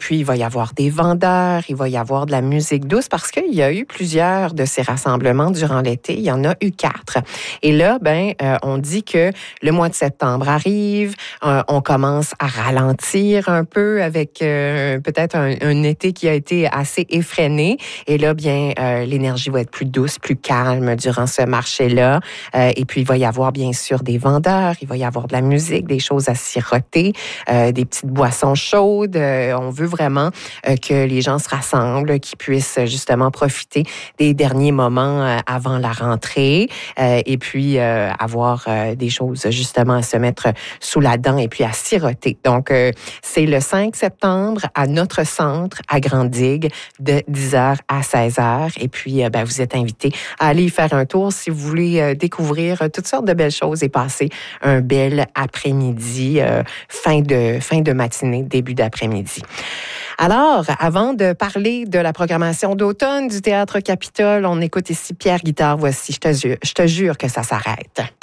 puis, il va y avoir des vendeurs, il va y avoir de la musique douce parce qu'il y a eu plusieurs de ces rassemblements durant l'été. Il y en a eu 4. Et là, on dit que le mois de septembre arrive, on commence à ralentir un peu avec peut-être un été qui a été assez effréné. Et là, l'énergie va être plus douce, plus calme durant ce marché-là. Et puis, il va y avoir bien sûr des vendeurs, il va y avoir de la musique, des choses à siroter, des petites boissons chaudes. On veut vraiment que les gens se rassemblent, qu'ils puissent justement profiter des derniers moments avant la rentrée et puis avoir des choses justement à se mettre sous la dent et puis à siroter. Donc, c'est le 5 septembre à notre centre à Grande-Digue de 10h à 16h. Et puis, vous êtes invités à aller y faire un tour si vous voulez découvrir toutes sortes de belles choses et passer un bel après-midi, fin de matinée, début d'après-midi. Alors, avant de parler de la programmation d'automne du Théâtre Capitole, on écoute ici Pierre Guitare. Voici, je te jure que ça s'arrête.